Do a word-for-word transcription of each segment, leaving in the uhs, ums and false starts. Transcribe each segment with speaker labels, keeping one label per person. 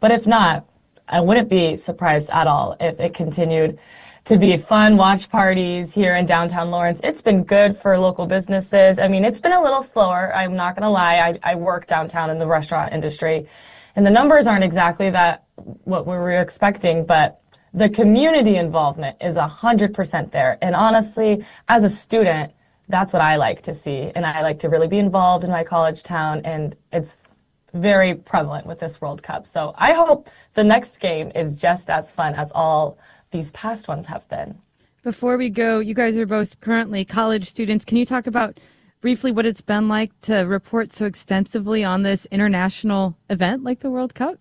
Speaker 1: But if not, I wouldn't be surprised at all if it continued to be fun watch parties here in downtown Lawrence. It's been good for local businesses. I mean, it's been a little slower. I'm not going to lie. I, I work downtown in the restaurant industry, and the numbers aren't exactly that what we were expecting, but the community involvement is one hundred percent there. And honestly, as a student, that's what I like to see. And I like to really be involved in my college town, and it's very prevalent with this World Cup. So I hope the next game is just as fun as all these past ones have been.
Speaker 2: Before we go, you guys are both currently college students. Can you talk about briefly what it's been like to report so extensively on this international event like the World Cup?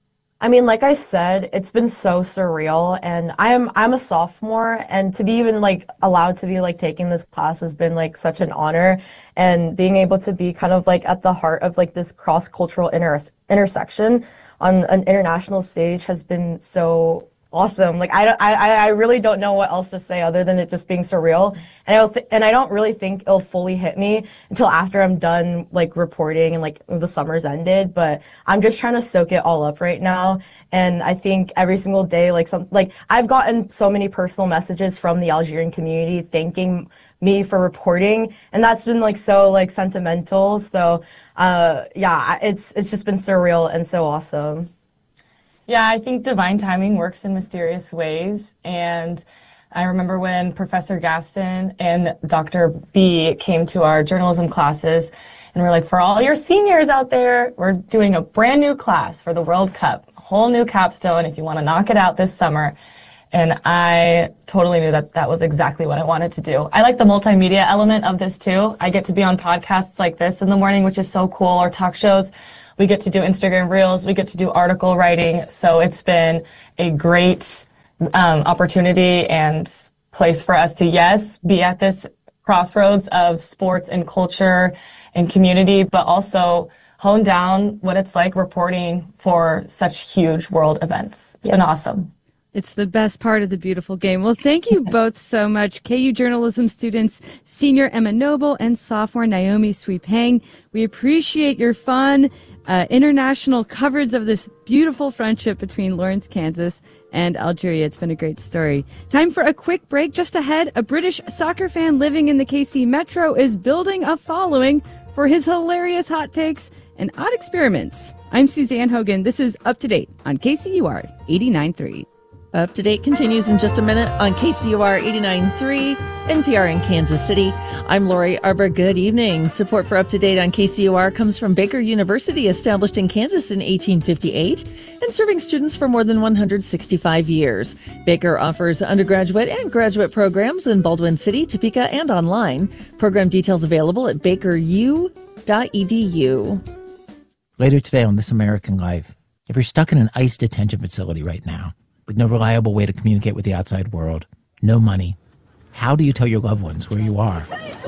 Speaker 3: I mean, like I said, it's been so surreal, and I'm I'm a sophomore, and to be even like allowed to be like taking this class has been like such an honor, and being able to be kind of like at the heart of like this cross-cultural inter- intersection on an international stage has been so awesome. Like I, don't, I, I really don't know what else to say other than it just being surreal. And I don't th- and I don't really think it'll fully hit me until after I'm done like reporting and like the summer's ended. But I'm just trying to soak it all up right now. And I think every single day, like some like I've gotten so many personal messages from the Algerian community thanking me for reporting, and that's been like so like sentimental. So uh, yeah, it's it's just been surreal and so awesome.
Speaker 1: Yeah, I think divine timing works in mysterious ways. And I remember when Professor Gaston and Doctor B came to our journalism classes, and we're like, for all your seniors out there, we're doing a brand new class for the World Cup, a whole new capstone if you want to knock it out this summer. And I totally knew that that was exactly what I wanted to do. I like the multimedia element of this too. I get to be on podcasts like this in the morning, which is so cool, or talk shows. We get to do Instagram Reels. We get to do article writing. So it's been a great um, opportunity and place for us to, yes, be at this crossroads of sports and culture and community, but also hone down what it's like reporting for such huge world events. It's yes. been awesome.
Speaker 2: It's the best part of the beautiful game. Well, thank you both so much. K U journalism students, senior Emma Noble and sophomore Naomi Sweep Hang. We appreciate your fun Uh, international coverage of this beautiful friendship between Lawrence, Kansas and Algeria. It's been a great story. Time for a quick break. Just ahead, a British soccer fan living in the K C Metro is building a following for his hilarious hot takes and odd experiments. I'm Suzanne Hogan. This is Up to Date on K C U R eighty-nine point three.
Speaker 4: Up to Date continues in just a minute on K C U R eighty-nine point three, N P R in Kansas City. I'm Lori Arbor. Good evening. Support for Up to Date on K C U R comes from Baker University, established in Kansas in eighteen fifty-eight and serving students for more than one hundred sixty-five years. Baker offers undergraduate and graduate programs in Baldwin City, Topeka, and online. Program details available at baker u dot e d u.
Speaker 5: Later today on This American Life, if you're stuck in an ICE detention facility right now, with no reliable way to communicate with the outside world, no money, how do you tell your loved ones where you are?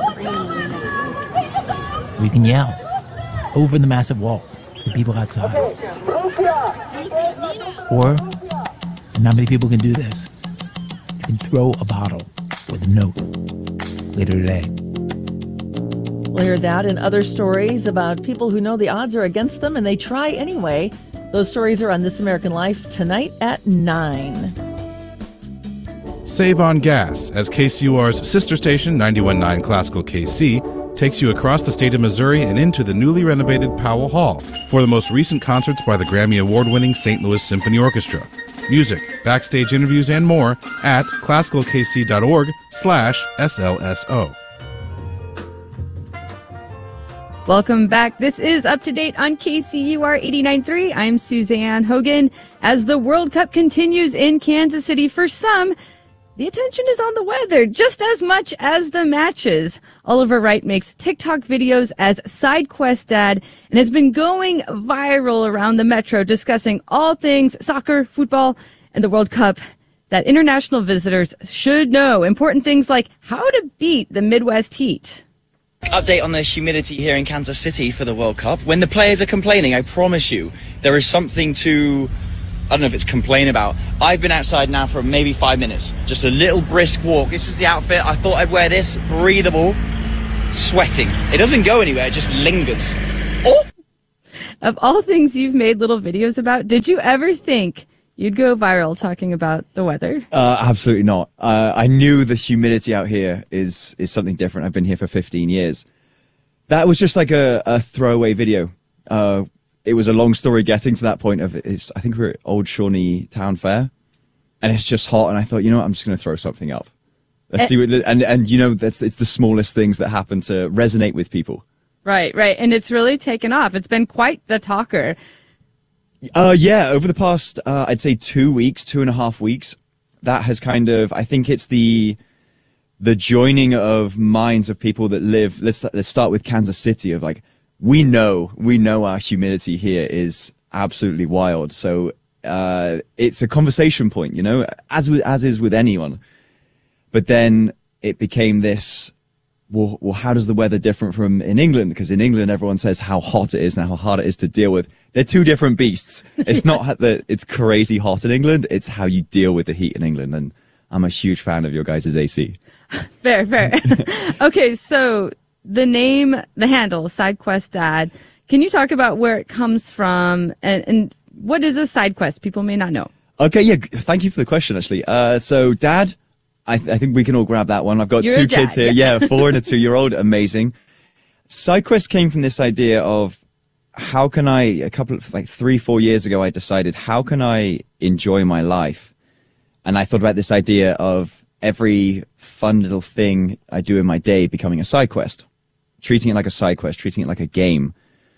Speaker 5: We can yell over the massive walls to the people outside. Or, and not many people can do this, you can throw a bottle with a note later today.
Speaker 4: We'll hear that and other stories about people who know the odds are against them and they try anyway. Those stories are on This American Life tonight at nine.
Speaker 6: Save on gas as K C U R's sister station, ninety-one point nine Classical K C, takes you across the state of Missouri and into the newly renovated Powell Hall for the most recent concerts by the Grammy Award-winning Saint Louis Symphony Orchestra. Music, backstage interviews, and more at classical k c dot org slash S L S O.
Speaker 2: Welcome back. This is Up to Date on K C U R eighty-nine point three. I'm Suzanne Hogan. As the World Cup continues in Kansas City, for some, the attention is on the weather just as much as the matches. Oliver Wright makes TikTok videos as Side Quest Dad and has been going viral around the metro discussing all things soccer, football, and the World Cup that international visitors should know. Important things like how to beat the Midwest heat.
Speaker 7: Update on the humidity here in Kansas City for the World Cup. When the players are complaining, I promise you, there is something to, I don't know if it's complain about. I've been outside now for maybe five minutes. Just a little brisk walk. This is the outfit. I thought I'd wear this. Breathable. Sweating. It doesn't go anywhere. It just lingers. Oh!
Speaker 2: of all things you've made little videos about, did you ever think you'd go viral talking about the weather?
Speaker 8: Uh, absolutely not. Uh, I knew the humidity out here is is something different. I've been here for fifteen years. That was just like a, a throwaway video. Uh, it was a long story getting to that point of, it's, I think we were at Old Shawnee Town Fair, and it's just hot, and I thought, you know what, I'm just going to throw something up. Let's see what, and, and you know, that's, it's the smallest things that happen to resonate with people.
Speaker 2: Right, right. And it's really taken off. It's been quite the talker.
Speaker 8: Uh, yeah, over the past, uh, I'd say two weeks, two and a half weeks, that has kind of, I think it's the, the joining of minds of people that live, let's, let's start with Kansas City, of like, we know, we know our humidity here is absolutely wild. So, uh, it's a conversation point, you know, as, as is with anyone. But then it became this, well, well, how does the weather different from in England? Because in England, everyone says how hot it is and how hard it is to deal with. They're two different beasts. It's not that it's crazy hot in England. It's how you deal with the heat in England. And I'm a huge fan of your guys' A C.
Speaker 2: Fair, fair. Okay, so the name, the handle, SideQuest Dad. Can you talk about where it comes from and, and what is a side quest? People may not know.
Speaker 8: Okay, yeah. Thank you for the question, actually. Uh, so Dad, I, th- I think we can all grab that one. I've got
Speaker 2: You're
Speaker 8: two
Speaker 2: a dad,
Speaker 8: kids here.
Speaker 2: yeah.
Speaker 8: Yeah, four and a two-year-old. Amazing. SideQuest came from this idea of how can I, a couple of, like three, four years ago, I decided, how can I enjoy my life? And I thought about this idea of every fun little thing I do in my day becoming a side quest, treating it like a side quest, treating it like a game,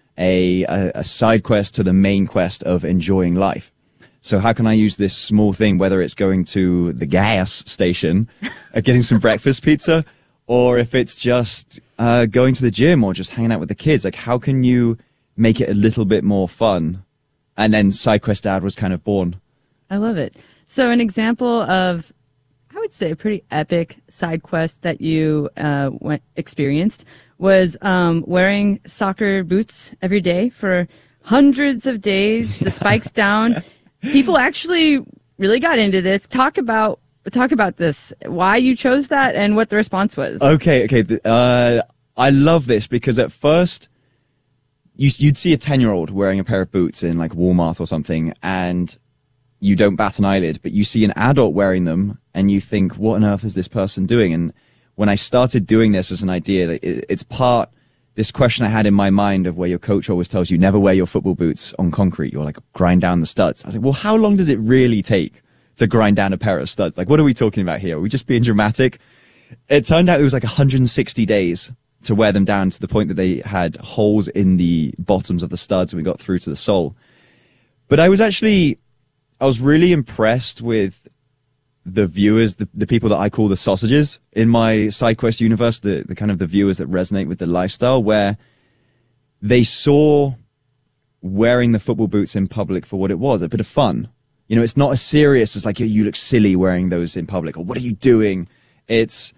Speaker 8: a, a, a side quest to the main quest of enjoying life. So how can I use this small thing, whether it's going to the gas station, uh, getting some breakfast pizza, or if it's just uh, going to the gym or just hanging out with the kids? Like, how can you make it a little bit more fun? And then SideQuest Dad was kind of born.
Speaker 2: I love it. So an example of, I would say, a pretty epic side quest that you uh, went, experienced was um, wearing soccer boots every day for hundreds of days, the spikes down. People actually really got into this. Talk about talk about this, why you chose that and what the response was.
Speaker 8: Okay, okay. Uh, I love this because at first you, you'd see a ten-year-old wearing a pair of boots in like Walmart or something, and you don't bat an eyelid, but you see an adult wearing them and you think, what on earth is this person doing? And when I started doing this as an idea, it, it's part this question I had in my mind of where your coach always tells you never wear your football boots on concrete. You're like, grind down the studs. I was like, well, how long does it really take to grind down a pair of studs? Like, what are we talking about here? Are we just being dramatic? It turned out it was like one hundred sixty days to wear them down to the point that they had holes in the bottoms of the studs and we got through to the sole. But I was actually, I was really impressed with the viewers, the, the people that I call the sausages in my SideQuest universe, the, the kind of the viewers that resonate with the lifestyle, where they saw wearing the football boots in public for what it was, a bit of fun. You know, it's not as serious as like, you look silly wearing those in public, or what are you doing? It's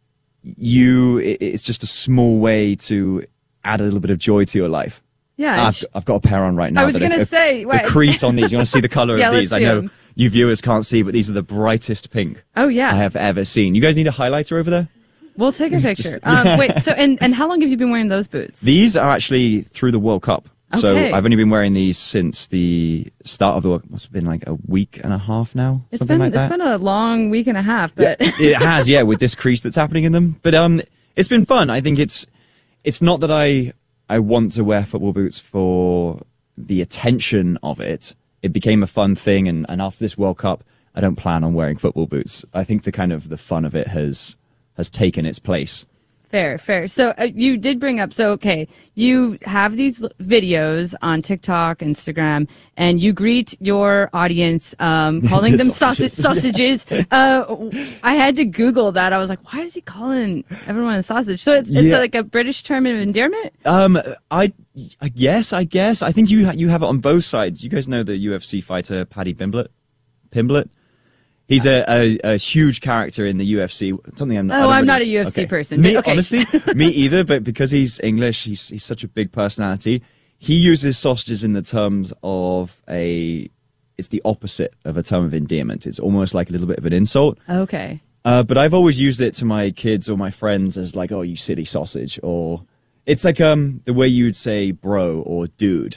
Speaker 8: you, it's just a small way to add a little bit of joy to your life.
Speaker 2: Yeah.
Speaker 8: I've, I've got a pair on right now.
Speaker 2: I was going to say.
Speaker 8: The
Speaker 2: Right.
Speaker 8: crease on these. You want to see the color
Speaker 2: Yeah,
Speaker 8: of these?
Speaker 2: let's
Speaker 8: I
Speaker 2: see
Speaker 8: know
Speaker 2: 'em.
Speaker 8: you viewers can't see, but these are the brightest pink
Speaker 2: Oh, yeah.
Speaker 8: I have ever seen. You guys need a highlighter over there?
Speaker 2: We'll take a picture. um, wait, so, and, and how long have you been wearing those boots?
Speaker 8: These are actually through the World Cup. So
Speaker 2: Okay.
Speaker 8: I've only been wearing these since the start of the World Cup. Must have been like a week and a half now.
Speaker 2: It's
Speaker 8: something
Speaker 2: been,
Speaker 8: like that.
Speaker 2: it's been a long week and a half, but
Speaker 8: It has, yeah, with this crease that's happening in them. But um, it's been fun. I think it's it's not that I I want to wear football boots for the attention of it. It became a fun thing, and, and after this World Cup, I don't plan on wearing football boots. I think the kind of the fun of it has has taken its place.
Speaker 2: Fair, fair. So uh, you did bring up, so okay, you have these l- videos on TikTok, Instagram, and you greet your audience, um, calling them sausage, sausages. Uh, I had to Google that. I was like, why is he calling everyone a sausage? So it's, it's
Speaker 8: Yeah.
Speaker 2: like a British term of endearment?
Speaker 8: Um, I, I guess, I guess. I think you ha- you have it on both sides. You guys know the U F C fighter Paddy Pimblett? Pimblett? He's a, a, a huge character in the U F C. Something I'm. I
Speaker 2: Oh,
Speaker 8: don't
Speaker 2: I'm
Speaker 8: really-
Speaker 2: not a U F C
Speaker 8: okay.
Speaker 2: person,
Speaker 8: Me,
Speaker 2: but okay.
Speaker 8: honestly, me either. But because he's English, he's he's such a big personality. He uses sausages in the terms of a. It's the opposite of a term of endearment. It's almost like a little bit of an insult.
Speaker 2: Okay.
Speaker 8: Uh, but I've always used it to my kids or my friends as like, oh, you silly sausage, or it's like um the way you'd say bro or dude.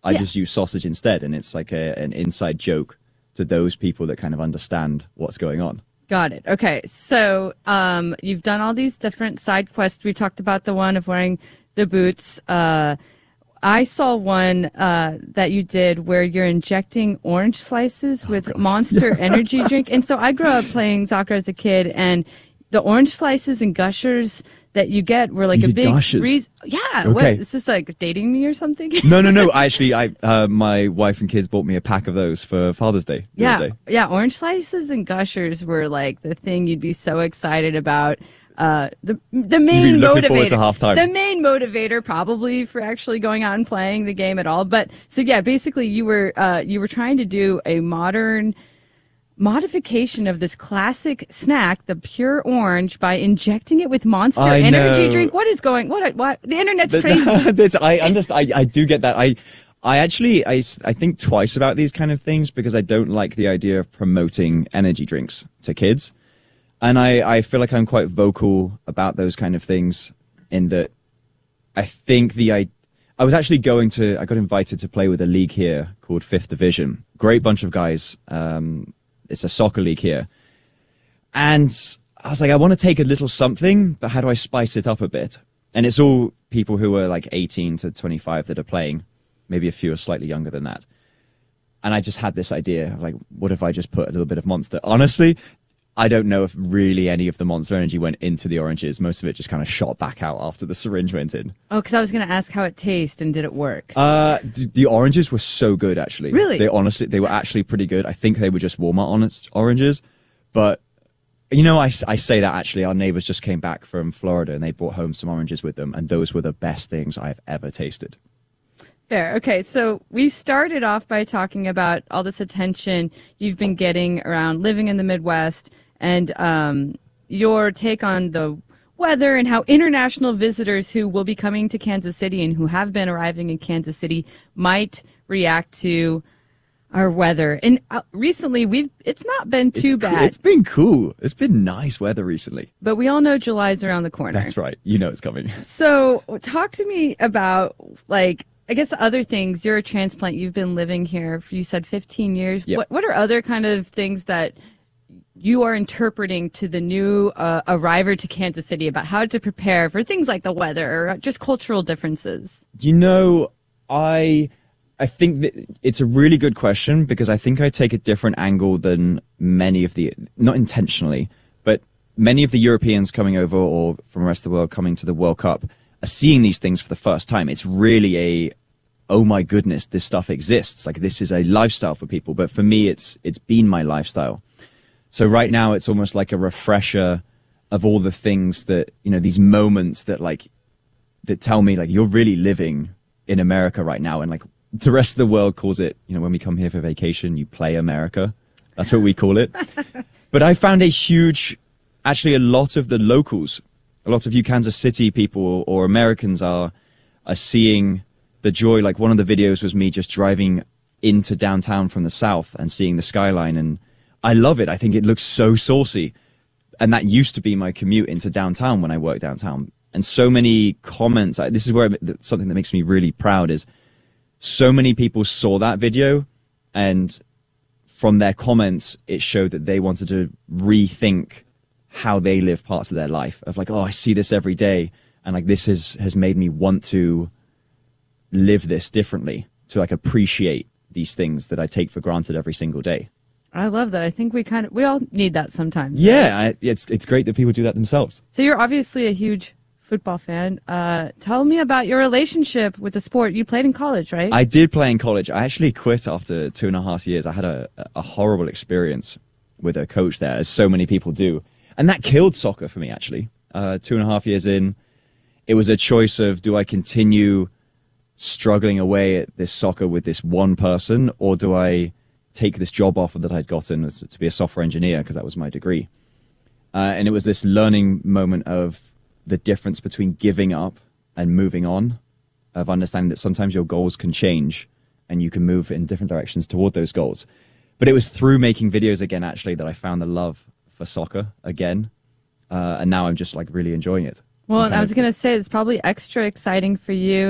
Speaker 8: I
Speaker 2: Yeah.
Speaker 8: just use sausage instead, and it's like a, an inside joke to those people that kind of understand what's going on.
Speaker 2: Got it. Okay. So um, you've done all these different side quests. We talked about the one of wearing the boots. Uh, I saw one uh, that you did where you're injecting orange slices
Speaker 8: Oh,
Speaker 2: with Monster Energy drink. And so I grew up playing soccer as a kid, and the orange slices and gushers that you get were like
Speaker 8: You
Speaker 2: a
Speaker 8: did
Speaker 2: big
Speaker 8: Gushers?
Speaker 2: reason. Yeah.
Speaker 8: Okay.
Speaker 2: What, is this like dating me or something?
Speaker 8: No, no, no. I actually, I uh, my wife and kids bought me a pack of those for Father's Day. the
Speaker 2: Yeah,
Speaker 8: other day.
Speaker 2: yeah. Orange slices and gushers were like the thing you'd be so excited about. Uh, the the main
Speaker 8: looking
Speaker 2: motivator,
Speaker 8: forward to halftime.
Speaker 2: the main motivator, probably for actually going out and playing the game at all. But so yeah, basically you were uh, you were trying to do a modern modification of this classic snack, the pure orange, by injecting it with Monster
Speaker 8: I
Speaker 2: Energy
Speaker 8: know.
Speaker 2: drink. What is going? What? What? The internet's
Speaker 8: But-
Speaker 2: crazy.
Speaker 8: that's, I understand. I, I do get that. I, I actually, I, s- I think twice about these kind of things because I don't like the idea of promoting energy drinks to kids. And I, I feel like I'm quite vocal about those kind of things in that I think the, I, I was actually going to, I got invited to play with a league here called Fifth Division. Great bunch of guys. Um, it's a soccer league here. And I was like, I want to take a little something, but how do I spice it up a bit? And it's all people who are like eighteen to twenty-five that are playing. Maybe a few are slightly younger than that. And I just had this idea of like, what if I just put a little bit of Monster? Honestly, I don't know if really any of the Monster Energy went into the oranges. Most of it just kind of shot back out after the syringe went in.
Speaker 2: Oh, because I was going to ask how it tastes and did it work?
Speaker 8: Uh, d- the oranges were so good, actually.
Speaker 2: Really?
Speaker 8: They honestly, they were actually pretty good. I think they were just Walmart honest oranges, but you know, I, s- I say that actually. Our neighbors just came back from Florida and they brought home some oranges with them, and those were the best things I've ever tasted.
Speaker 2: Fair. Okay, so we started off by talking about all this attention you've been getting around living in the Midwest and um, your take on the weather and how international visitors who will be coming to Kansas City and who have been arriving in Kansas City might react to our weather. And uh, recently, we've it's not been too
Speaker 8: it's cool-
Speaker 2: bad,
Speaker 8: It's been cool. It's been nice weather recently.
Speaker 2: but we all know July's around the corner.
Speaker 8: That's right. You know it's coming.
Speaker 2: So, talk to me about, like, I guess the other things. You're a transplant. You've been living here for, you said, fifteen years.
Speaker 8: Yep.
Speaker 2: What What are other kind of things that you are interpreting to the new uh, arriver to Kansas City about how to prepare for things like the weather or just cultural differences?
Speaker 8: You know, I I think that it's a really good question because I think I take a different angle than many of the, not intentionally, but many of the Europeans coming over or from the rest of the world coming to the World Cup are seeing these things for the first time. It's really a, oh my goodness, this stuff exists. Like this is a lifestyle for people. But for me, it's it's been my lifestyle. So right now it's almost like a refresher of all the things that, you know, these moments that like, that tell me like, you're really living in America right now. And like the rest of the world calls it, you know, when we come here for vacation, you play America. That's what we call it. But I found a huge, actually a lot of the locals, a lot of you Kansas City people or Americans are, are seeing the joy. Like one of the videos was me just driving into downtown from the south and seeing the skyline. And I love it. I think it looks so saucy. And that used to be my commute into downtown when I worked downtown. And so many comments, I- this is where something that makes me really proud is so many people saw that video and from their comments, it showed that they wanted to rethink how they live parts of their life of like, oh, I see this every day. And like, this has, has made me want to live this differently, to like appreciate these things that I take for granted every single day.
Speaker 2: I love that. I think we kind of we all need that sometimes.
Speaker 8: Yeah, I, it's it's great that people do that themselves.
Speaker 2: So you're obviously a huge football fan. Uh, tell me about your relationship with the sport. You played in college, right?
Speaker 8: I did play in college. I actually quit after two and a half years. I had a, a horrible experience with a coach there, as so many people do. And that killed soccer for me, actually. Uh, two and a half years in, it was a choice of, do I continue struggling away at this soccer with this one person, or do I take this job offer that I'd gotten as, to be a software engineer, because that was my degree. Uh, and it was this learning moment of the difference between giving up and moving on, of understanding that sometimes your goals can change and you can move in different directions toward those goals. But it was through making videos again, actually, that I found the love for soccer again. Uh, and now I'm just like really enjoying it.
Speaker 2: Well,
Speaker 8: I'm
Speaker 2: and I
Speaker 8: kind
Speaker 2: was
Speaker 8: of-
Speaker 2: going to say it's probably extra exciting for you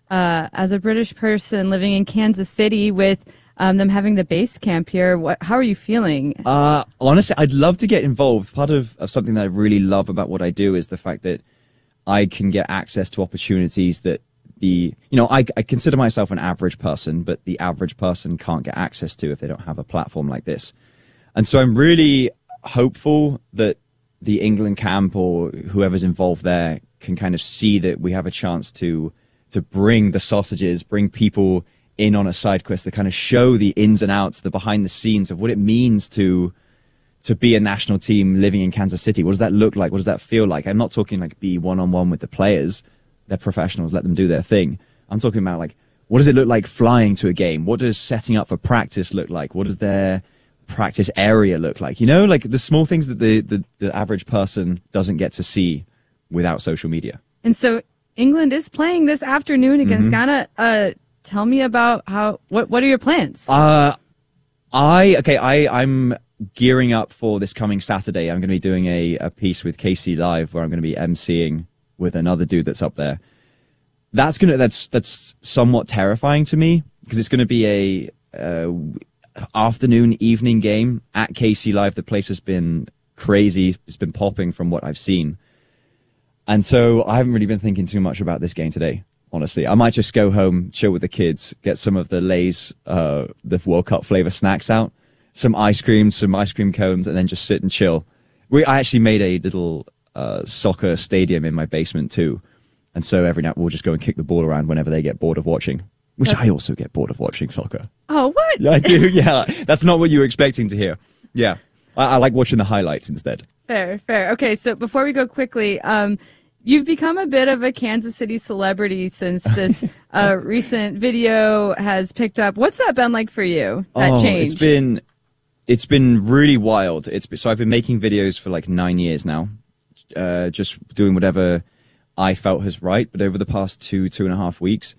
Speaker 2: uh, as a British person living in Kansas City with um, them having the base camp here. What, how are you feeling?
Speaker 8: Uh, honestly, I'd love to get involved. Part of, of something that I really love about what I do is the fact that I can get access to opportunities that the, you know, I, I consider myself an average person, but the average person can't get access to if they don't have a platform like this. And so I'm really hopeful that the England camp or whoever's involved there can kind of see that we have a chance to to bring the sausages, bring people in on a side quest to kind of show the ins and outs, the behind the scenes of what it means to to be a national team living in Kansas City. What does that look like? What does that feel like? I'm not talking like be one-on-one with the players. They're professionals. Let them do their thing. I'm talking about like, what does it look like flying to a game? What does setting up for practice look like? What does their practice area look like? You know, like the small things that the, the, the average person doesn't get to see without social media.
Speaker 2: And so England is playing this afternoon against mm-hmm. Ghana. Uh, tell me about how, what, what are your plans?
Speaker 8: Uh, I, okay, I, I'm gearing up for this coming Saturday. I'm going to be doing a, a piece with K C Live where I'm going to be emceeing with another dude that's up there. That's going to, that's, that's somewhat terrifying to me because it's going to be a, uh, afternoon, evening game at K C Live. The place has been crazy. It's been popping from what I've seen. And so I haven't really been thinking too much about this game today, honestly. I might just go home, chill with the kids, get some of the Lay's, uh, the World Cup flavor snacks out, some ice cream, some ice cream cones, and then just sit and chill. We, I actually made a little uh, soccer stadium in my basement too. And so every night we'll just go and kick the ball around whenever they get bored of watching. Which I also get bored of watching soccer.
Speaker 2: Oh, what?
Speaker 8: Yeah, I do, yeah. That's not what you were expecting to hear. Yeah. I, I like watching the highlights instead.
Speaker 2: Fair, fair. Okay, so before we go quickly, um, you've become a bit of a Kansas City celebrity since this uh, recent video has picked up. What's that been like for you, that
Speaker 8: oh,
Speaker 2: change?
Speaker 8: It's been, it's been really wild. It's So I've been making videos for like nine years now, uh, just doing whatever I felt was right. But over the past two, two and a half weeks,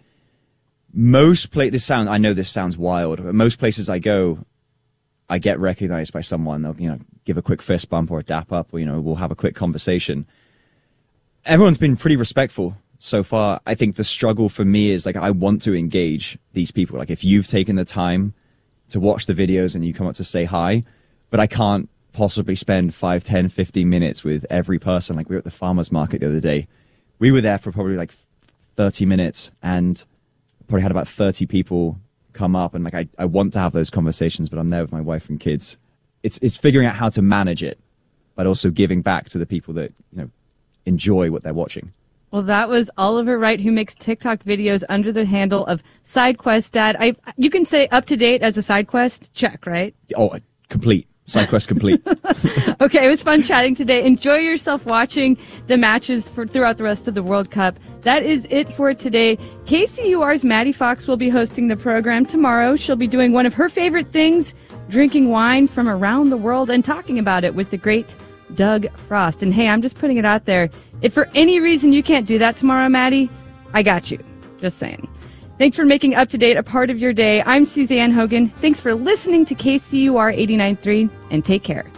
Speaker 8: Most places, this sound, I know this sounds wild, but most places I go, I get recognized by someone. They'll, you know, give a quick fist bump or a dap up, or, you know, we'll have a quick conversation. Everyone's been pretty respectful so far. I think the struggle for me is like, I want to engage these people. Like if you've taken the time to watch the videos and you come up to say hi, but I can't possibly spend five, ten, fifteen minutes with every person. Like we were at the farmer's market the other day. We were there for probably like thirty minutes and probably had about thirty people come up, and like I, I want to have those conversations, but I'm there with my wife and kids. It's it's figuring out how to manage it, but also giving back to the people that, you know, enjoy what they're watching.
Speaker 2: Well, that was Oliver Wright, who makes TikTok videos under the handle of SideQuest. Dad, I you can say up to date as a SideQuest. Check, right?
Speaker 8: Oh, complete. SideQuest complete.
Speaker 2: Okay, it was fun chatting today. Enjoy yourself watching the matches for throughout the rest of the World Cup. That is it for today. K C U R's Maddie Fox will be hosting the program tomorrow. She'll be doing one of her favorite things, drinking wine from around the world and talking about it with the great Doug Frost. And hey, I'm just putting it out there. If for any reason you can't do that tomorrow, Maddie, I got you. Just saying. Thanks for making Up to Date a part of your day. I'm Suzanne Hogan. Thanks for listening to K C U R eighty-nine point three, and take care.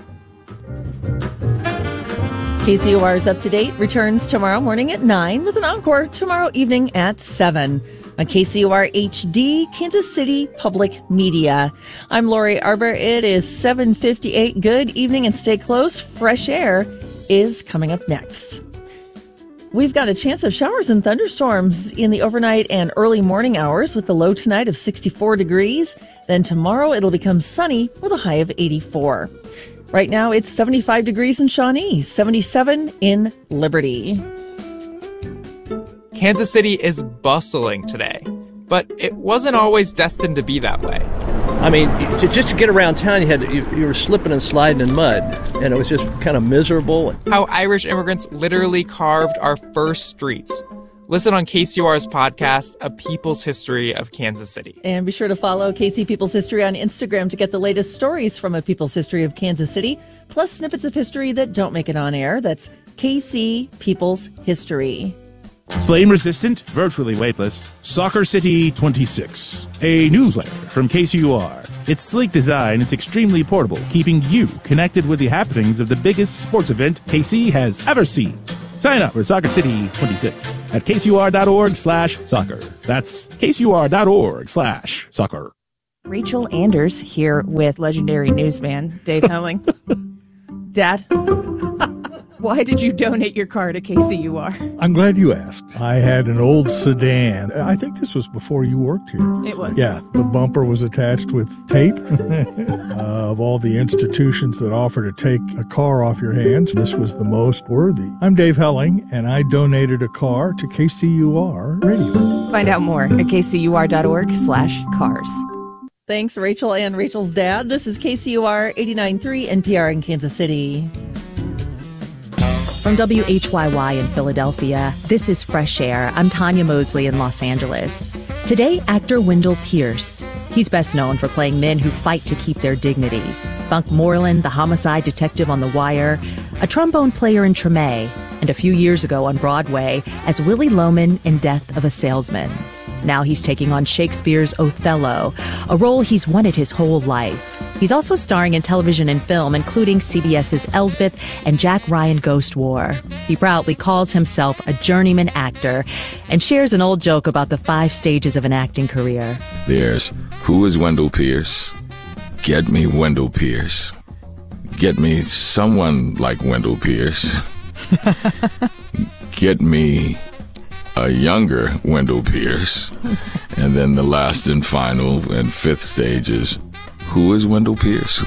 Speaker 4: K C U R's Up to Date returns tomorrow morning at nine with an encore tomorrow evening at seven on K C U R H D, Kansas City Public Media. I'm Lori Arbor. It is seven fifty-eight. Good evening and stay close. Fresh air is coming up next. We've got a chance of showers and thunderstorms in the overnight and early morning hours with the low tonight of sixty-four degrees. Then tomorrow it'll become sunny with a high of eighty-four. Right now it's seventy-five degrees in Shawnee, seventy-seven in Liberty.
Speaker 9: Kansas City is bustling today, but it wasn't always destined to be that way.
Speaker 10: I mean, to, just to get around town, you had to, you, you were slipping and sliding in mud, and it was just kind of miserable.
Speaker 9: How Irish immigrants literally carved our first streets. Listen on K C U R's podcast, A People's History of Kansas City.
Speaker 4: And be sure to follow K C People's History on Instagram to get the latest stories from A People's History of Kansas City, plus snippets of history that don't make it on air. That's K C People's History.
Speaker 11: Flame resistant, virtually weightless, Soccer City twenty-six, a newsletter from K C U R. Its sleek design is extremely portable, keeping you connected with the happenings of the biggest sports event K C has ever seen. Sign up for Soccer City twenty-six at kcur.org slash soccer. That's kcur.org slash soccer.
Speaker 12: Rachel Anders here with legendary newsman Dave Helling. Dad, why did you donate your car to K C U R?
Speaker 13: I'm glad you asked. I had an old sedan. I think this was before you worked here.
Speaker 12: It was.
Speaker 13: Yeah, the bumper was attached with tape. uh, of all the institutions that offer to take a car off your hands, this was the most worthy. I'm Dave Helling, and I donated a car to K C U R Radio.
Speaker 12: Find out more at kcur.org slash cars.
Speaker 4: Thanks, Rachel and Rachel's dad. This is K C U R eighty-nine point three N P R in Kansas City.
Speaker 14: From W H Y Y in Philadelphia, this is Fresh Air. I'm Tanya Mosley in Los Angeles. Today, actor Wendell Pierce. He's best known for playing men who fight to keep their dignity. Bunk Moreland, the homicide detective on The Wire, a trombone player in Treme, and a few years ago on Broadway as Willie Loman in Death of a Salesman. Now he's taking on Shakespeare's Othello, a role he's wanted his whole life. He's also starring in television and film, including C B S's Elsbeth and Jack Ryan Ghost War. He proudly calls himself a journeyman actor and shares an old joke about the five stages of an acting career.
Speaker 15: There's who is Wendell Pierce? Get me Wendell Pierce. Get me someone like Wendell Pierce. Get me a younger Wendell Pierce. And then the last and final and fifth stage is, who is Wendell Pierce?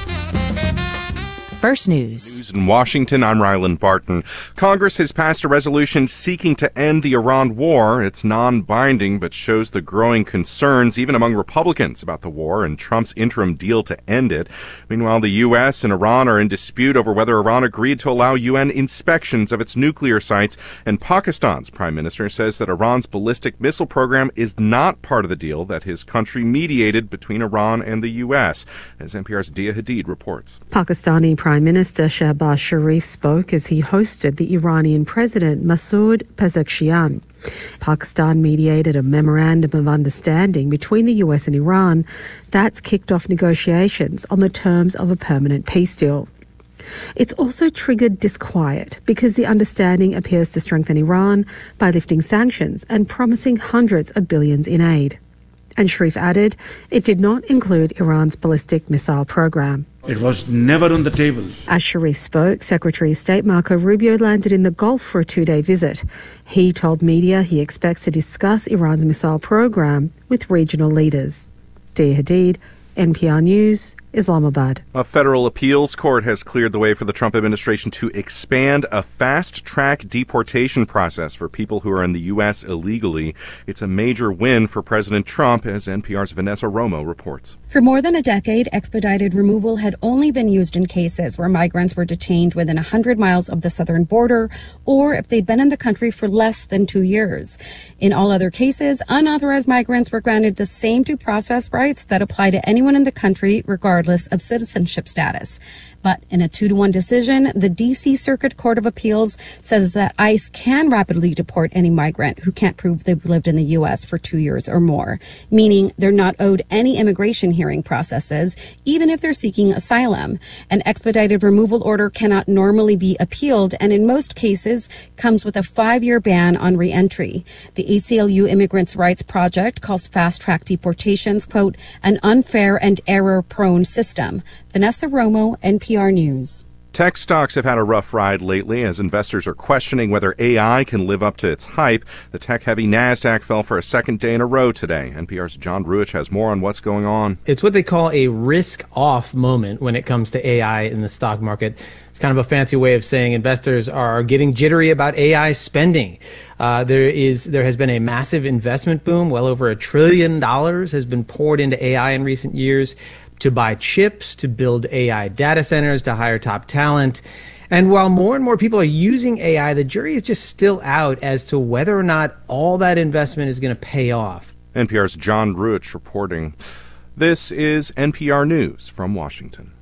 Speaker 14: First News.
Speaker 16: News in Washington, I'm Ryland Barton. Congress has passed a resolution seeking to end the Iran war. It's non-binding, but shows the growing concerns, even among Republicans, about the war and Trump's interim deal to end it. Meanwhile, the U S and Iran are in dispute over whether Iran agreed to allow U N inspections of its nuclear sites, and Pakistan's prime minister says that Iran's ballistic missile program is not part of the deal that his country mediated between Iran and the U S, as N P R's Dia Hadid reports.
Speaker 17: Pakistani Prime Minister Shehbaz Sharif spoke as he hosted the Iranian President Masoud Pezeshkian. Pakistan mediated a memorandum of understanding between the U S and Iran that's kicked off negotiations on the terms of a permanent peace deal. It's also triggered disquiet because the understanding appears to strengthen Iran by lifting sanctions and promising hundreds of billions in aid. And Sharif added it did not include Iran's ballistic missile program.
Speaker 18: It was never on the table.
Speaker 17: As Sharif spoke, Secretary of State Marco Rubio landed in the Gulf for a two-day visit. He told media he expects to discuss Iran's missile program with regional leaders. Dia Hadid, N P R News, Islamabad.
Speaker 16: A federal appeals court has cleared the way for the Trump administration to expand a fast-track deportation process for people who are in the U S illegally. It's a major win for President Trump, as N P R's Vanessa Romo reports.
Speaker 19: For more than a decade, expedited removal had only been used in cases where migrants were detained within one hundred miles of the southern border, or if they'd been in the country for less than two years. In all other cases, unauthorized migrants were granted the same due process rights that apply to anyone in the country, regardless of citizenship status. But in a two to one decision, the D C Circuit Court of Appeals says that ICE can rapidly deport any migrant who can't prove they've lived in the U S for two years or more, meaning they're not owed any immigration hearing processes, even if they're seeking asylum. An expedited removal order cannot normally be appealed, and in most cases comes with a five-year ban on reentry. The A C L U Immigrants' Rights Project calls fast-track deportations, quote, an unfair and error-prone system. Vanessa Romo, N P R News.
Speaker 16: Tech stocks have had a rough ride lately as investors are questioning whether A I can live up to its hype. The tech-heavy NASDAQ fell for a second day in a row today. N P R's John Ruich has more on what's going on.
Speaker 20: It's what they call a risk-off moment when it comes to A I in the stock market. It's kind of a fancy way of saying investors are getting jittery about A I spending. Uh, there is there has been a massive investment boom. Well over a trillion dollars has been poured into A I in recent years, to buy chips, to build A I data centers, to hire top talent. And while more and more people are using A I, the jury is just still out as to whether or not all that investment is going to pay off.
Speaker 16: N P R's John Ruich reporting. This is N P R News from Washington.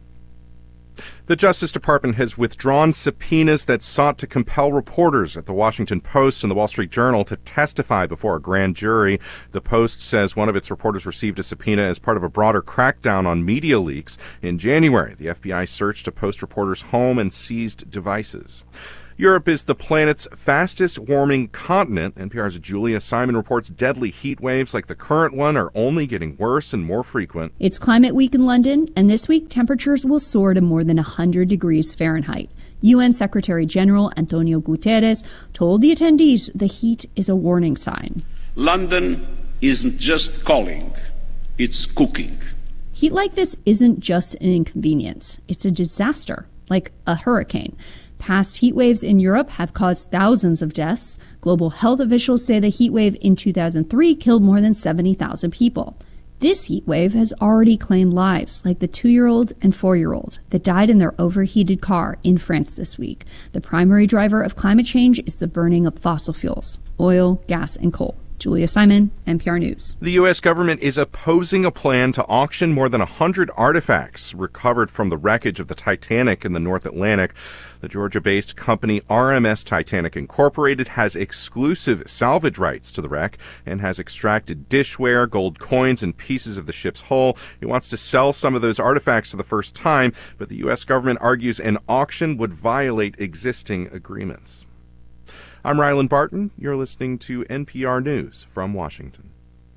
Speaker 16: The Justice Department has withdrawn subpoenas that sought to compel reporters at the Washington Post and the Wall Street Journal to testify before a grand jury. The Post says one of its reporters received a subpoena as part of a broader crackdown on media leaks. In January, the F B I searched a Post reporter's home and seized devices. Europe is the planet's fastest warming continent. N P R's Julia Simon reports deadly heat waves like the current one are only getting worse and more frequent.
Speaker 21: It's Climate Week in London, and this week temperatures will soar to more than one hundred degrees Fahrenheit. U N Secretary General Antonio Guterres told the attendees the heat is a warning sign.
Speaker 22: London isn't just calling, it's cooking.
Speaker 21: Heat like this isn't just an inconvenience, it's a disaster, like a hurricane. Past heat waves in Europe have caused thousands of deaths. Global health officials say the heat wave in two thousand three killed more than seventy thousand people. This heat wave has already claimed lives, like the two-year-old and four-year-old that died in their overheated car in France this week. The primary driver of climate change is the burning of fossil fuels, oil, gas, and coal. Julia Simon, N P R News.
Speaker 16: The U S government is opposing a plan to auction more than one hundred artifacts recovered from the wreckage of the Titanic in the North Atlantic. The Georgia-based company R M S Titanic Incorporated has exclusive salvage rights to the wreck and has extracted dishware, gold coins, and pieces of the ship's hull. It wants to sell some of those artifacts for the first time, but the U S government argues an auction would violate existing agreements. I'm Rylan Barton. You're listening to N P R News from Washington.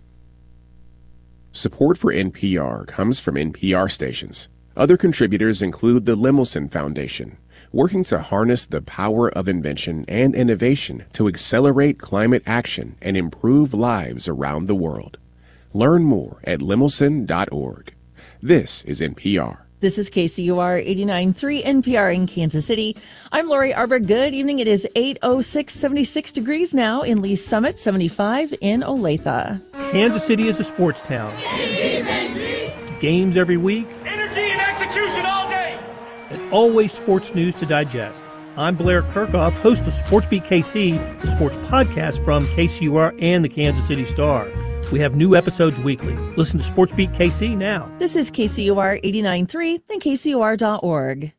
Speaker 23: Support for N P R comes from N P R stations. Other contributors include the Lemelson Foundation, working to harness the power of invention and innovation to accelerate climate action and improve lives around the world. Learn more at lemelson dot org. This is N P R.
Speaker 4: This is K C U R eighty-nine point three N P R in Kansas City. I'm Lori Arbor. Good evening. It is eight oh six, seventy-six degrees now in Lee's Summit, seventy-five in Olathe.
Speaker 10: Kansas City is a sports town. Games every week.
Speaker 24: Energy and execution all day.
Speaker 10: And always sports news to digest. I'm Blair Kirchhoff, host of Sports Beat K C, the sports podcast from K C U R and the Kansas City Star. We have new episodes weekly. Listen to Sports Beat K C now.
Speaker 4: This is K C U R eighty-nine point three and K C U R dot org.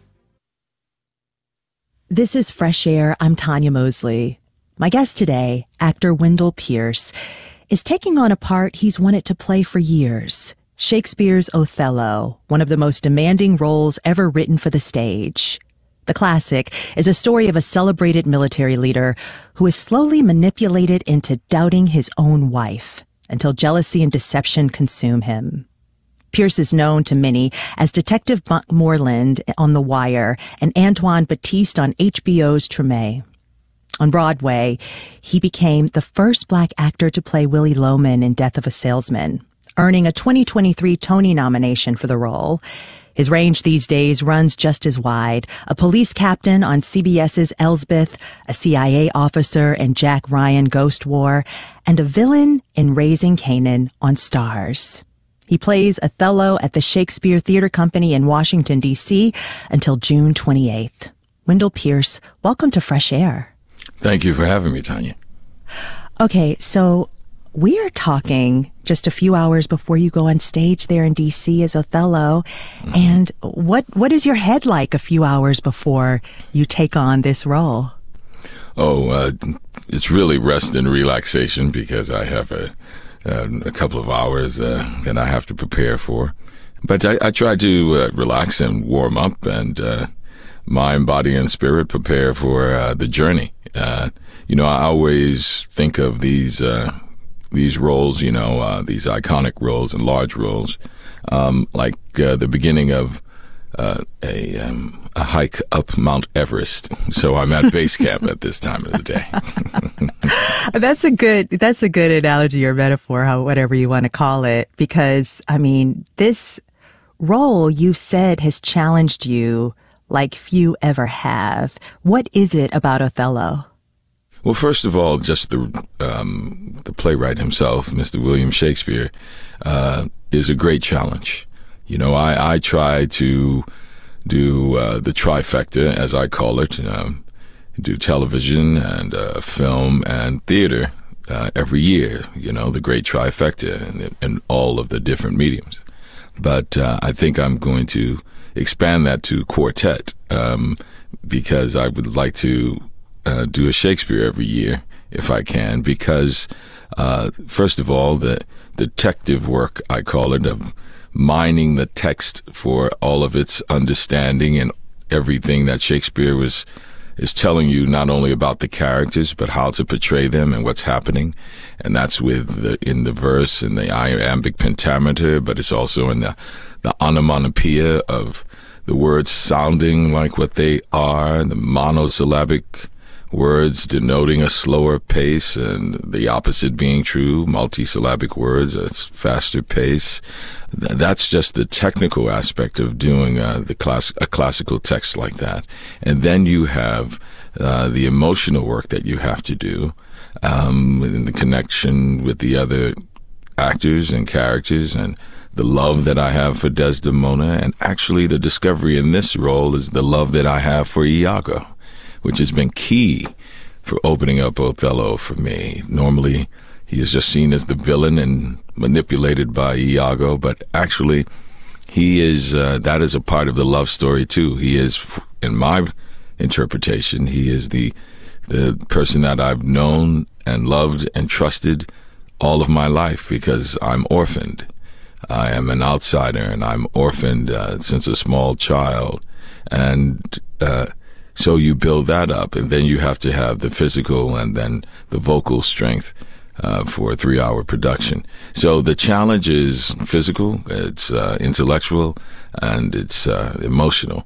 Speaker 14: This is Fresh Air. I'm Tanya Mosley. My guest today, actor Wendell Pierce, is taking on a part he's wanted to play for years. Shakespeare's Othello, one of the most demanding roles ever written for the stage. The classic is a story of a celebrated military leader who is slowly manipulated into doubting his own wife, until jealousy and deception consume him. Pierce is known to many as Detective Buck Moreland on The Wire and Antoine Batiste on H B O's Treme. On Broadway, he became the first black actor to play Willie Loman in Death of a Salesman, earning a twenty twenty-three Tony nomination for the role. His range these days runs just as wide: a police captain on C B S's Elsbeth, a C I A officer in Jack Ryan Ghost War, and a villain in Raising Kanan on Stars. He plays Othello at the Shakespeare Theater Company in Washington, D C until June twenty-eighth. Wendell Pierce, welcome to Fresh Air.
Speaker 15: Thank you for having me, Tanya.
Speaker 14: Okay, so we are talking just a few hours before you go on stage there in D C as Othello. Mm-hmm. And what what is your head like a few hours before you take on this role?
Speaker 15: Oh, uh, it's really rest and relaxation because I have a, uh, a couple of hours uh, that I have to prepare for. But I, I try to uh, relax and warm up and uh, mind, body, and spirit prepare for uh, the journey. Uh, you know, I always think of these uh, these roles, you know, uh, these iconic roles and large roles, um, like uh, the beginning of uh, a um, a hike up Mount Everest. So I'm at base camp at this time of the day.
Speaker 14: That's a good that's a good analogy or metaphor, how whatever you want to call it, because I mean, this role you've said has challenged you like few ever have. What is it about Othello?
Speaker 15: Well, first of all, just the um, the playwright himself, Mister William Shakespeare, uh, is a great challenge. You know, I, I try to do uh, the trifecta, as I call it, um, do television and uh, film and theater uh, every year, you know, the great trifecta in, in all of the different mediums. But uh, I think I'm going to expand that to quartet um, because I would like to Uh, do a Shakespeare every year if I can, because uh, first of all, the detective work, I call it, of mining the text for all of its understanding and everything that Shakespeare was is telling you not only about the characters, but how to portray them and what's happening. And that's with the, in the verse and the iambic pentameter, but it's also in the, the onomatopoeia of the words sounding like what they are, the monosyllabic words denoting a slower pace, and the opposite being true, multisyllabic words, a faster pace. That's just the technical aspect of doing uh, the class, a classical text like that. And then you have uh, the emotional work that you have to do um, in the connection with the other actors and characters, and the love that I have for Desdemona, and actually the discovery in this role is the love that I have for Iago, which has been key for opening up Othello for me. Normally, he is just seen as the villain and manipulated by Iago, but actually, he is, uh, that is a part of the love story too. He is, in my interpretation, he is the, the person that I've known and loved and trusted all of my life, because I'm orphaned. I am an outsider, and I'm orphaned uh, since a small child. And, uh, So you build that up, and then you have to have the physical and then the vocal strength uh, for a three-hour production. So the challenge is physical, it's uh, intellectual, and it's uh, emotional.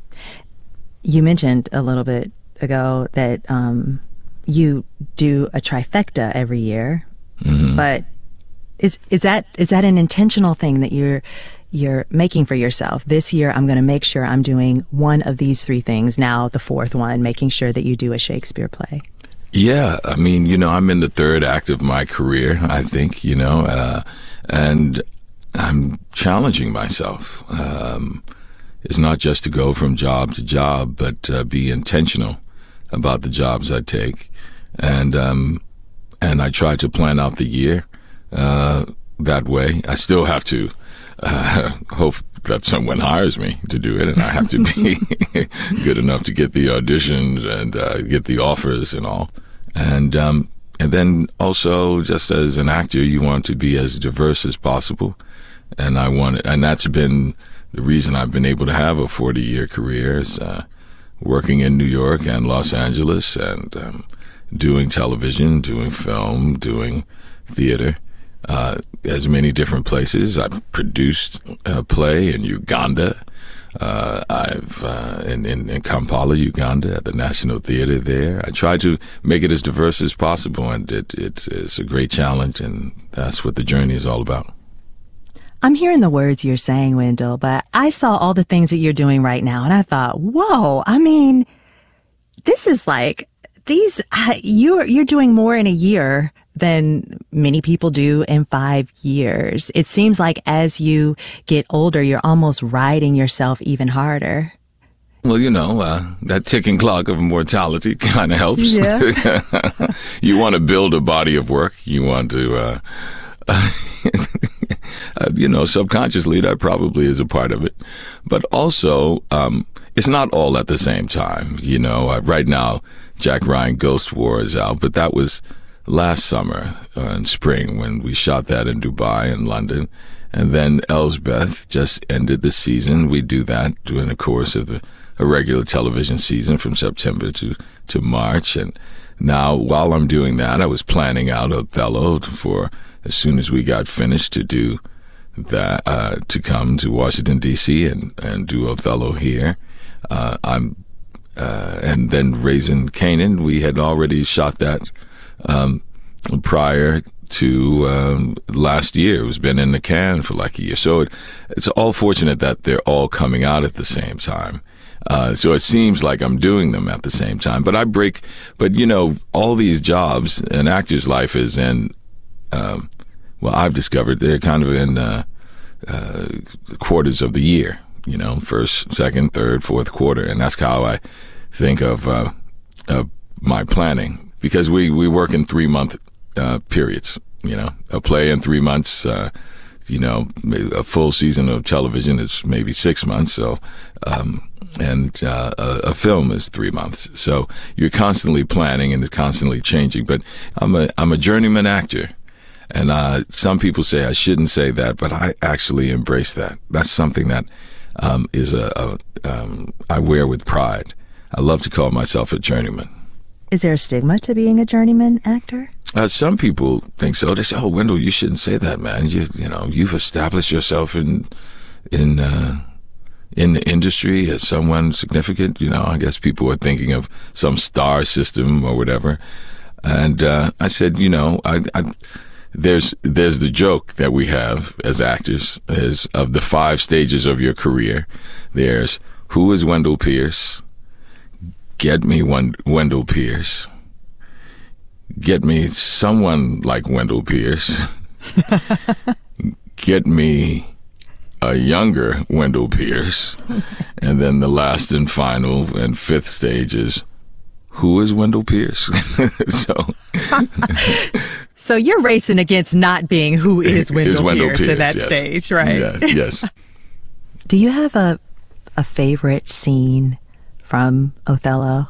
Speaker 14: You mentioned a little bit ago that um, you do a trifecta every year, mm-hmm. but is is that is that an intentional thing that you're you're making for yourself? This year, I'm going to make sure I'm doing one of these three things. Now, the fourth one, making sure that you do a Shakespeare play.
Speaker 15: Yeah, I mean, you know, I'm in the third act of my career, I think, you know, uh, and I'm challenging myself. Um, it's not just to go from job to job, but uh, be intentional about the jobs I take. And, um, and I try to plan out the year uh, that way. I still have to uh, hope that someone hires me to do it, and I have to be good enough to get the auditions and uh, get the offers and all. And um, and then also, just as an actor, you want to be as diverse as possible. And I want, and that's been the reason I've been able to have a forty-year career, is uh, working in New York and Los Angeles, and um, doing television, doing film, doing theater. Uh, as many different places. I've produced a play in Uganda. Uh, I've uh, in, in, in Kampala, Uganda, at the National Theater there. I try to make it as diverse as possible, and it, it is a great challenge, and that's what the journey is all about.
Speaker 14: I'm hearing the words you're saying, Wendell, but I saw all the things that you're doing right now, and I thought, whoa, I mean, this is like, these, uh, you're, you're doing more in a year than many people do in five years. It seems like as you get older, you're almost riding yourself even harder.
Speaker 15: Well, you know, uh, that ticking clock of mortality kind of helps.
Speaker 14: Yeah.
Speaker 15: You want to build a body of work. You want to, uh, uh, you know, subconsciously, that probably is a part of it. But also, um, it's not all at the same time. You know, uh, right now, Jack Ryan Ghost War is out, but that was last summer uh, in spring when we shot that in Dubai and London. And then Elsbeth just ended the season. We do that during the course of the, a regular television season from September to, to March. And now, while I'm doing that, I was planning out Othello for as soon as we got finished to do that, uh, to come to Washington, D C and, and do Othello here. Uh, I'm, uh, and then Raising Kanan, we had already shot that Um, prior to um, last year. It was been in the can for like a year. So it, it's all fortunate that they're all coming out at the same time. Uh, so it seems like I'm doing them at the same time. But I break, but you know, all these jobs, an actor's life is in, um, well, I've discovered they're kind of in uh, uh, quarters of the year, you know, first, second, third, fourth quarter. And that's how I think of, uh, of my planning. Because we, we work in three-month uh, periods, you know. A play in three months, uh, you know, a full season of television is maybe six months. So, um, and uh, a, a film is three months. So you're constantly planning and it's constantly changing. But I'm a I'm a journeyman actor, and uh, some people say I shouldn't say that, but I actually embrace that. That's something that um, is a, a um, I wear with pride. I love to call myself a journeyman.
Speaker 1: Is there a stigma to being a journeyman actor?
Speaker 15: Uh, some people think so. They say, "Oh, Wendell, you shouldn't say that, man. You, you know, you've established yourself in, in, uh, in the industry as someone significant." You know, I guess people are thinking of some star system or whatever. And uh, I said, you know, I, I, there's there's the joke that we have as actors is of the five stages of your career. There's who is Wendell Pierce? Get me one Wendell Pierce. Get me someone like Wendell Pierce. Get me a younger Wendell Pierce. And then the last and final and fifth stage is, who is Wendell Pierce? so
Speaker 1: so you're racing against not being who is Wendell,
Speaker 15: is Wendell
Speaker 1: Pierce,
Speaker 15: Pierce
Speaker 1: at that
Speaker 15: yes.
Speaker 1: stage, right?
Speaker 15: Yes, yes.
Speaker 1: Do you have a a favorite scene from Othello?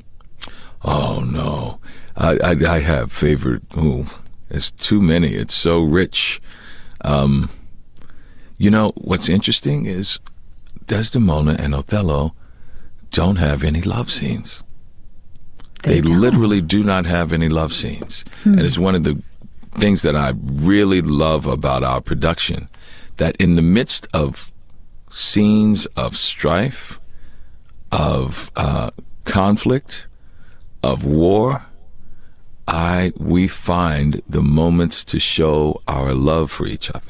Speaker 15: Oh, no. I, I, I have favorite. Ooh, it's too many. It's so rich. Um, you know, what's interesting is Desdemona and Othello don't have any love scenes. They, they literally do not have any love scenes. Hmm. And it's one of the things that I really love about our production, that in the midst of scenes of strife, of uh, conflict, of war, I we find the moments to show our love for each other.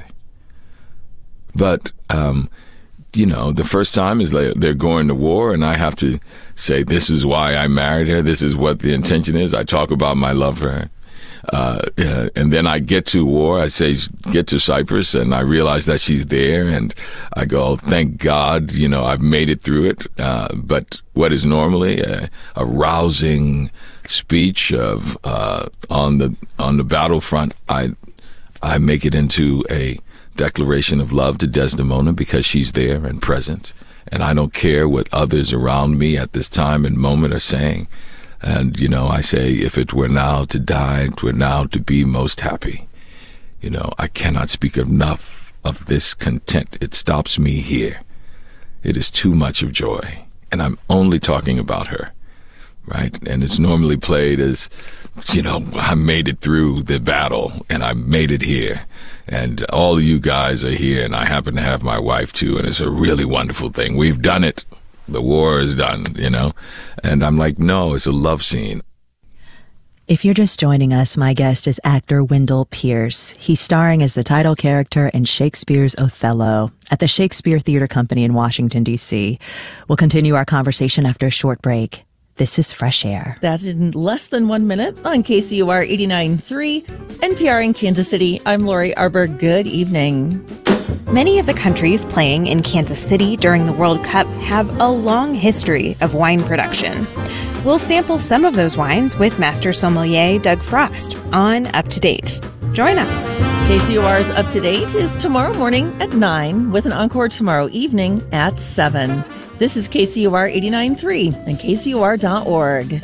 Speaker 15: But um, you know, the first time is like they're going to war, and I have to say, this is why I married her. This is what the intention is. I talk about my love for her. Uh, uh, and then I get to war. I say, get to Cyprus, and I realize that she's there, and I go, thank God, you know, I've made it through it. Uh, but what is normally a, a rousing speech of uh, on the on the battlefront, I I make it into a declaration of love to Desdemona because she's there and present, and I don't care what others around me at this time and moment are saying. And, you know, I say, if it were now to die, it were now to be most happy. You know, I cannot speak enough of this content. It stops me here. It is too much of joy. And I'm only talking about her, right? And it's normally played as, you know, I made it through the battle and I made it here. And all of you guys are here, and I happen to have my wife too, and it's a really wonderful thing. We've done it. The war is done, you know? And I'm like, no, it's a love scene.
Speaker 1: If you're just joining us, my guest is actor Wendell Pierce. He's starring as the title character in Shakespeare's Othello at the Shakespeare Theater Company in Washington, D C. We'll continue our conversation after a short break. This is Fresh Air.
Speaker 4: That's in less than one minute on K C U R eighty-nine point three, N P R in Kansas City. I'm Lori Arber. Good evening.
Speaker 3: Many of the countries playing in Kansas City during the World Cup have a long history of wine production. We'll sample some of those wines with Master Sommelier Doug Frost on Up to Date. Join us.
Speaker 4: K C U R's Up to Date is tomorrow morning at nine with an encore tomorrow evening at seven. This is K C U R eighty-nine point three and K C U R dot org.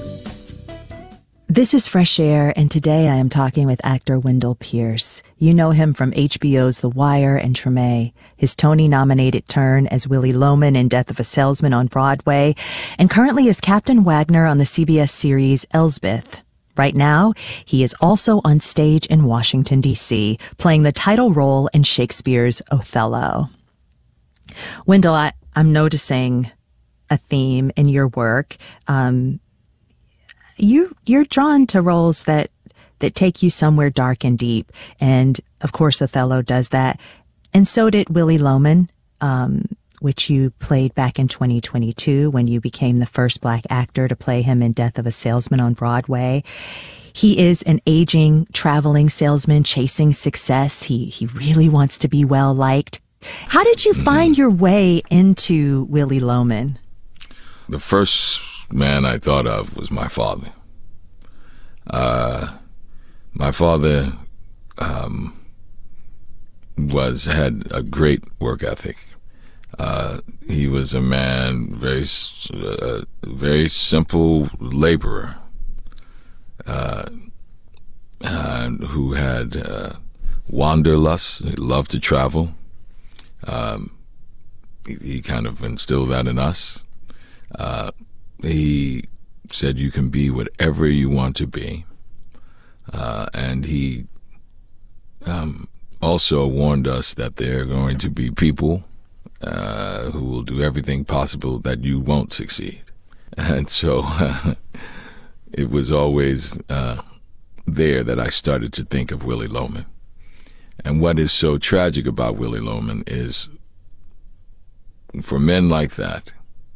Speaker 1: This is Fresh Air, and today I am talking with actor Wendell Pierce. You know him from H B O's The Wire and Treme, his Tony-nominated turn as Willie Loman in Death of a Salesman on Broadway, and currently as Captain Wagner on the C B S series Elsbeth. Right now, he is also on stage in Washington, D C, playing the title role in Shakespeare's Othello. Wendell, I, I'm noticing a theme in your work. Um, you, you're drawn to roles that, that take you somewhere dark and deep. And of course, Othello does that. And so did Willie Loman, um, which you played back in twenty twenty-two when you became the first Black actor to play him in Death of a Salesman on Broadway. He is an aging, traveling salesman chasing success. He, he really wants to be well liked. How did you find your way into Willie Loman?
Speaker 15: The first man I thought of was my father. Uh, my father um, was had a great work ethic. Uh, he was a man, very, uh, very simple laborer, uh, uh, who had uh, wanderlust. He loved to travel. Um, he, he kind of instilled that in us. Uh, he said you can be whatever you want to be. Uh, and he um, also warned us that there are going to be people uh, who will do everything possible that you won't succeed. And so uh, it was always uh, there that I started to think of Willy Loman. And what is so tragic about Willy Loman is, for men like that,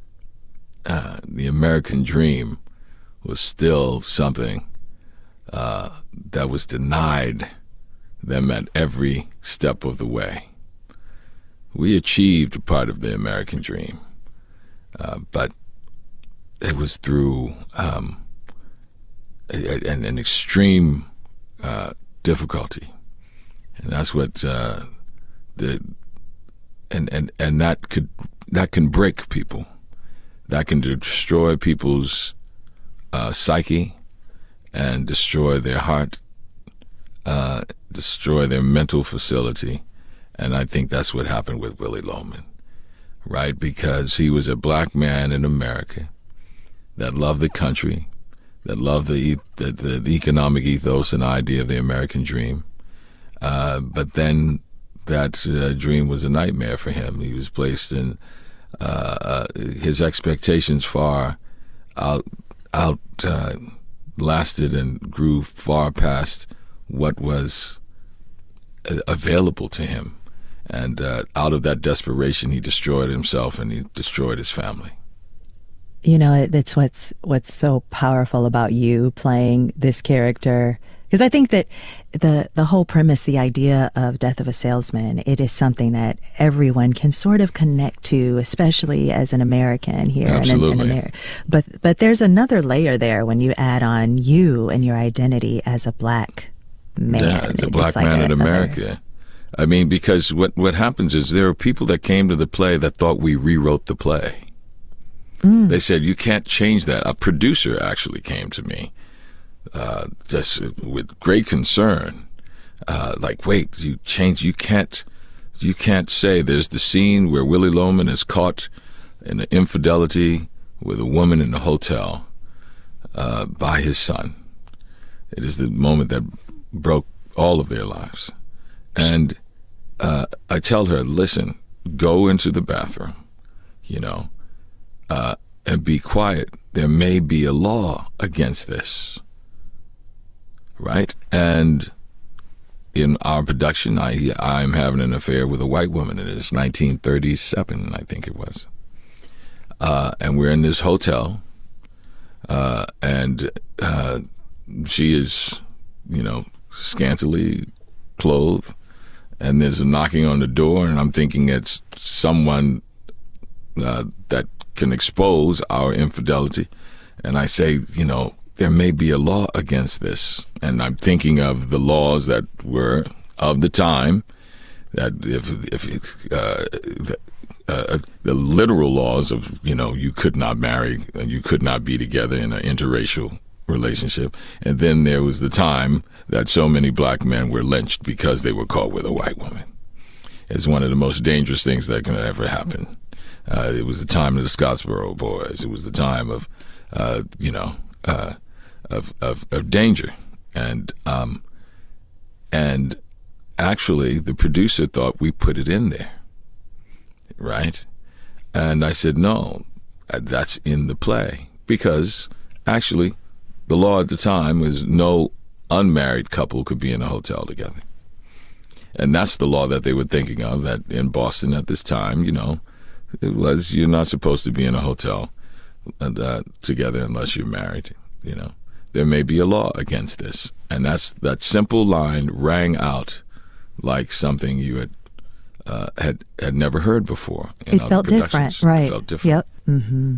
Speaker 15: uh, the American dream was still something uh, that was denied them at every step of the way. We achieved part of the American dream, uh, but it was through um, an, an extreme uh, difficulty. And that's what uh, the and, and and that could that can break people, that can destroy people's uh, psyche, and destroy their heart, uh, destroy their mental facility, and I think that's what happened with Willy Loman, right? Because he was a black man in America that loved the country, that loved the the, the, the economic ethos and idea of the American dream. Uh, but then that uh, dream was a nightmare for him. He was placed in uh, uh, his expectations far out, out uh, lasted and grew far past what was uh, available to him. And uh, out of that desperation, he destroyed himself and he destroyed his family.
Speaker 1: You know, that's what's what's so powerful about you playing this character. Because I think that the the whole premise, the idea of Death of a Salesman, it is something that everyone can sort of connect to, especially as an American here.
Speaker 15: Absolutely.
Speaker 1: In, in America. But but there's another layer there when you add on you and your identity as a black man.
Speaker 15: Yeah, as a black
Speaker 1: like
Speaker 15: man
Speaker 1: a,
Speaker 15: in America. I mean, because what what happens is there are people that came to the play that thought we rewrote the play. Mm. They said, you can't change that. A producer actually came to me. Uh, just with great concern, uh, like, wait, you change, you can't, you can't say there's the scene where Willy Loman is caught in an infidelity with a woman in a hotel, uh, by his son. It is the moment that broke all of their lives. And, uh, I tell her, listen, go into the bathroom, you know, uh, and be quiet. There may be a law against this. Right? And in our production, I, I'm having an affair with a white woman. It is nineteen thirty-seven, I think it was. Uh, and we're in this hotel, uh, and uh, she is, you know, scantily clothed, and there's a knocking on the door, and I'm thinking it's someone uh, that can expose our infidelity. And I say, you know, there may be a law against this. And I'm thinking of the laws that were of the time, that if, if uh, the, uh, the literal laws of, you know, you could not marry and you could not be together in an interracial relationship. And then there was the time that so many black men were lynched because they were caught with a white woman. It's one of the most dangerous things that can ever happen. Uh, it was the time of the Scottsboro Boys. It was the time of, uh, you know, uh, Of, of of danger, and um, and actually the producer thought we put it in there, right? And I said no, that's in the play, because actually the law at the time was no unmarried couple could be in a hotel together, and that's the law that they were thinking of. That in Boston at this time, you know, it was you're not supposed to be in a hotel uh, together unless you're married, you know. There may be a law against this. And that's that simple line rang out like something you had uh, had had never heard before. In
Speaker 1: it
Speaker 15: other
Speaker 1: felt different, right?
Speaker 15: It felt different.
Speaker 1: Yep. Mm-hmm.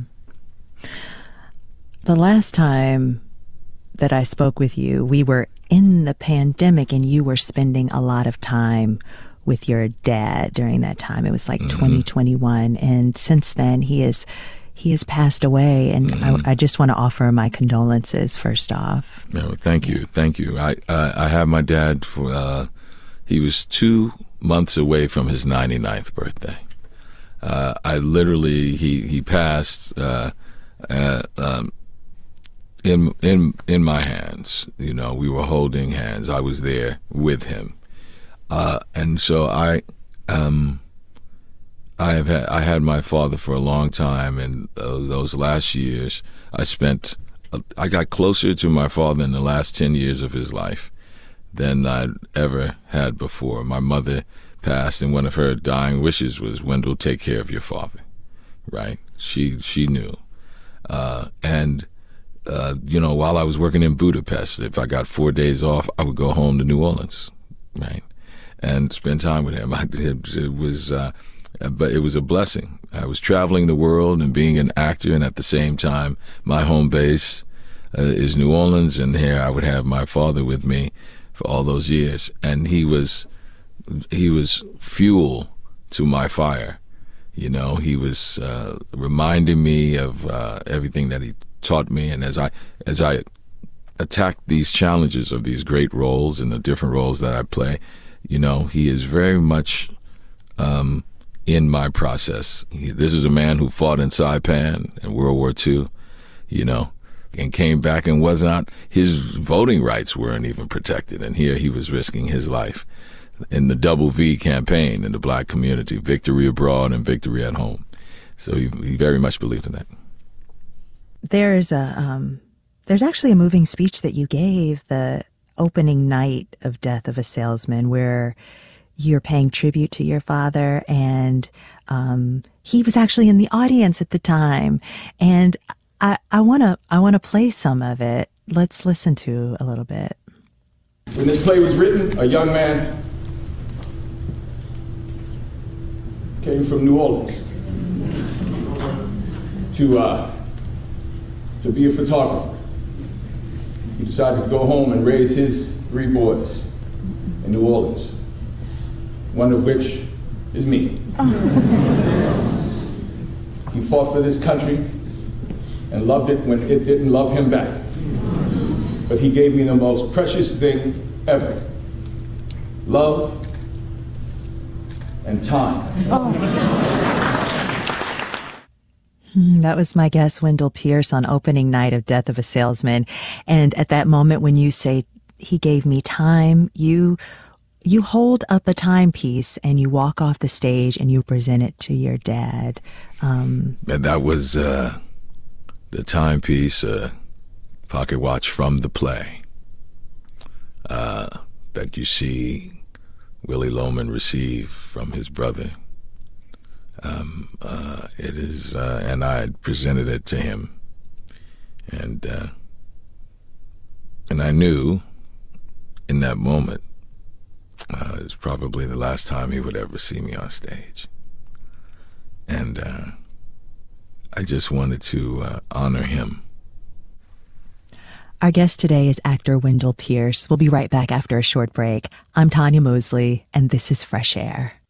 Speaker 1: The last time that I spoke with you, we were in the pandemic, and you were spending a lot of time with your dad during that time. It was like mm-hmm. twenty twenty-one, and since then he is. He has passed away, and mm-hmm. I, I just want to offer my condolences first off.
Speaker 15: No, thank you, thank you. I uh, I have my dad for. Uh, he was two months away from his ninety-ninth birthday. Uh, I literally he he passed uh, uh, um, in in in my hands. You know, we were holding hands. I was there with him, uh, and so I, um, I have had I had my father for a long time, and uh, those last years I spent. I got closer to my father in the last ten years of his life than I'd ever had before. My mother passed, and one of her dying wishes was, Wendell, take care of your father, right? She she knew. Uh, and, uh, you know, while I was working in Budapest, if I got four days off, I would go home to New Orleans, right, and spend time with him. I, it, it was, uh, but it was a blessing. I was traveling the world and being an actor, and at the same time, my home base uh, is New Orleans, and here I would have my father with me for all those years, and he was he was fuel to my fire. You know, he was uh, reminding me of uh, everything that he taught me, and as I as I attacked these challenges of these great roles and the different roles that I play, you know, he is very much um, in my process. He, this is a man who fought in Saipan in World War Two, you know, and came back and was not, his voting rights weren't even protected. And here he was risking his life in the Double V campaign in the black community, victory abroad and victory at home. So he, he very much believed in that.
Speaker 1: There's a, um, there's actually a moving speech that you gave the opening night of Death of a Salesman where you're paying tribute to your father, and um, he was actually in the audience at the time. And I, I want to I want to play some of it. Let's listen to a little bit.
Speaker 5: When this play was written, a young man came from New Orleans to uh, to be a photographer. He decided to go home and raise his three boys in New Orleans, one of which is me. He fought for this country and loved it when it didn't love him back. But he gave me the most precious thing ever: love and time.
Speaker 1: That was my guest, Wendell Pierce, on opening night of Death of a Salesman. And at that moment when you say, he gave me time, you you hold up a timepiece and you walk off the stage and you present it to your dad. Um,
Speaker 15: and that was uh, the timepiece, uh, pocket watch from the play uh, that you see Willie Loman receive from his brother. Um, uh, it is, uh, and I had presented it to him, and uh, and I knew in that moment uh, it was probably the last time he would ever see me on stage, and uh, I just wanted to uh, honor him.
Speaker 1: Our guest today is actor Wendell Pierce. We'll be right back after a short break. I'm Tanya Mosley, and this is Fresh Air.